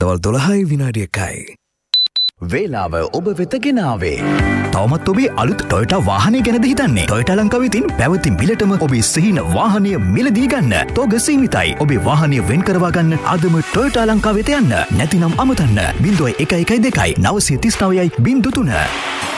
දවල් 12:01. වේලාව ඔබ වෙත ගෙනාවේ. තවමත් ඔබේ අලුත් ටොයෝටා වාහනය ගැනද හිතන්නේ? ටොයෝටා ලංකාව විසින් පැවති මිලටම ඔබේ සිහින වාහනය මිලදී ගන්න. තෝග සීමිතයි. ඔබේ වාහනය වෙන් කරවා ගන්න අදම ටොයෝටා ලංකාව වෙත යන්න. නැතිනම් අමතන්න 0112 939 03.